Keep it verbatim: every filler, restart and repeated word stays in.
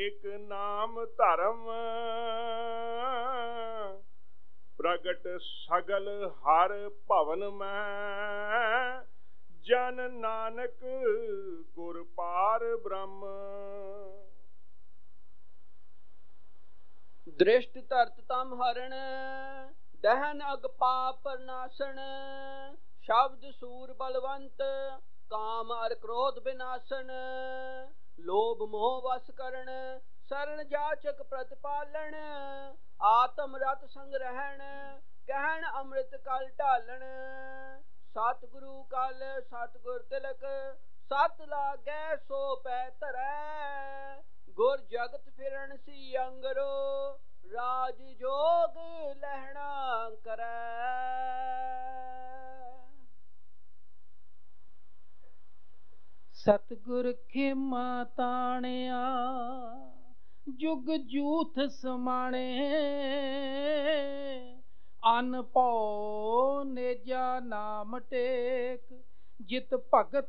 ਏਕ ਨਾਮ ਧਰਮ ਪ੍ਰਗਟ ਸਗਲ ਹਰ ਭਵਨ ਮੈਂ ਜਨ ਨਾਨਕ ਗੁਰ ਪਾਰ ਬ੍ਰਹਮ। ਦ੍ਰਿਸ਼ਟ ਧਰਤ ਤਮ ਹਰਣ ਦਹਨ ਅਗ ਪਾਪ ਪਰਨਾਸਨ ਸ਼ਬਦ ਸੂਰ ਬਲਵੰਤ ਕਾਮ ਅਰ ਕ੍ਰੋਧ ਵਿਨਾਸਨ ਲੋਭ ਮੋਹ ਵਸ ਕਰਨ ਸਰਣ ਜਾਚਕ ਪ੍ਰਤਪਾਲਣ ਆਤਮ ਰਤ ਸੰਗ ਰਹਿਣ ਕਹਿਣ ਅੰਮ੍ਰਿਤ ਕਲ ਢਾਲਣ ਸਤਿਗੁਰੂ ਕਲ ਸਤਿਗੁਰ ਤਿਲਕ ਸਤ ਲਾਗੈ ਸੋ ਪੈ ਧਰੈ ਗੁਰ ਜਗਤ ਫਿਰਨ ਸੀ ਅੰਗਰੋ ਰਾਜ ਜੋਗ ਲਹਿਣਾ ਕਰੈ। ਸਤਿਗੁਰ ਖੇਮਾ ਤਾਣਿਆ ਜੁਗ ਜੂਥ ਸਮਾਣੇ ਅਨ ਭਉ ਨੇਜਾ ਨਾਮ ਟੇਕ ਜਿਤ ਭਗਤ